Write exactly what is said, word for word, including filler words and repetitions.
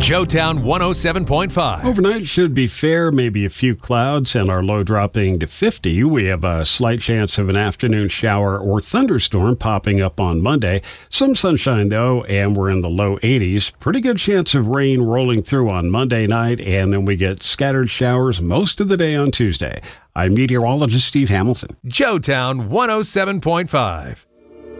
Joetown one oh seven point five. Overnight should be fair, maybe a few clouds, and our low dropping to fifty. We have a slight chance of an afternoon shower or thunderstorm popping up on Monday. Some sunshine, though, and we're in the low eighties. Pretty good chance of rain rolling through on Monday night, and then we get scattered showers most of the day on Tuesday. I'm meteorologist Steve Hamilton. Joetown one oh seven point five.